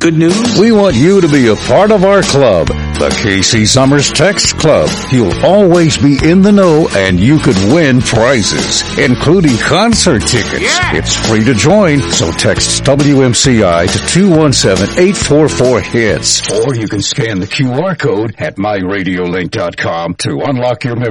Good news? We want you to be a part of our club, the KC Summers Text Club. You'll always be in the know and you could win prizes, including concert tickets. Yeah. It's free to join, so text WMCI to 217-844-HITS. Or you can scan the QR code at myradiolink.com to unlock your membership.